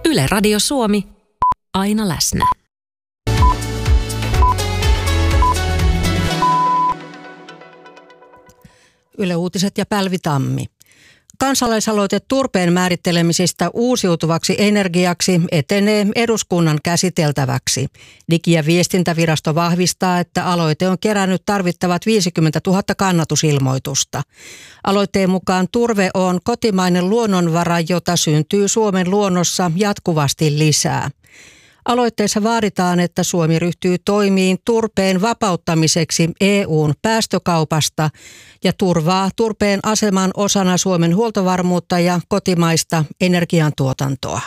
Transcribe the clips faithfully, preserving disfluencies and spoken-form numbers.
Yle Radio Suomi, aina läsnä. Yle Uutiset ja Päivi Tammi. Kansalaisaloite turpeen määrittelemisestä uusiutuvaksi energiaksi etenee eduskunnan käsiteltäväksi. Digi- ja viestintävirasto vahvistaa, että aloite on kerännyt tarvittavat viisikymmentätuhatta kannatusilmoitusta. Aloitteen mukaan turve on kotimainen luonnonvara, jota syntyy Suomen luonnossa jatkuvasti lisää. Aloitteessa vaaditaan, että Suomi ryhtyy toimiin turpeen vapauttamiseksi E U:n päästökaupasta ja turvaa turpeen aseman osana Suomen huoltovarmuutta ja kotimaista energiantuotantoa.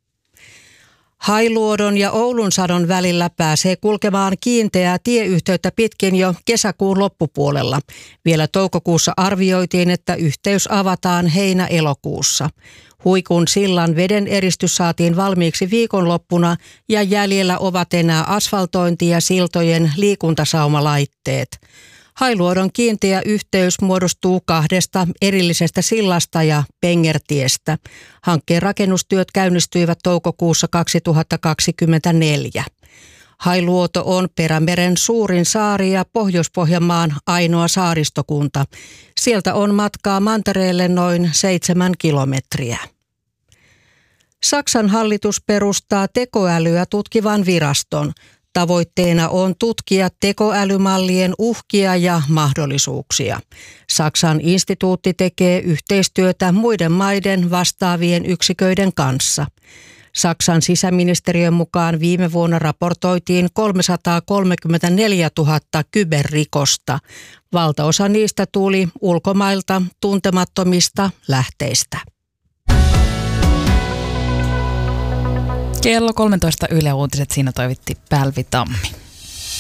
Hailuodon ja Oulunsadon välillä pääsee kulkemaan kiinteää tieyhteyttä pitkin jo kesäkuun loppupuolella. Vielä toukokuussa arvioitiin, että yhteys avataan heinä-elokuussa. Huikun sillan veden eristys saatiin valmiiksi viikonloppuna ja jäljellä ovat enää asfaltointi ja siltojen liikuntasaumalaitteet. Hailuodon kiinteä yhteys muodostuu kahdesta erillisestä sillasta ja pengertiestä. Hankkeen rakennustyöt käynnistyivät toukokuussa kaksituhattakaksikymmentäneljä. Hailuoto on Perämeren suurin saari ja Pohjois-Pohjanmaan ainoa saaristokunta. Sieltä on matkaa mantereelle noin seitsemän kilometriä. Saksan hallitus perustaa tekoälyä tutkivan viraston. Tavoitteena on tutkia tekoälymallien uhkia ja mahdollisuuksia. Saksan instituutti tekee yhteistyötä muiden maiden vastaavien yksiköiden kanssa. Saksan sisäministeriön mukaan viime vuonna raportoitiin kolmesataakolmekymmentäneljätuhatta kyberrikosta. Valtaosa niistä tuli ulkomailta tuntemattomista lähteistä. Kello kolmetoista Yle Uutiset, siinä toivotti Päivi Tammi.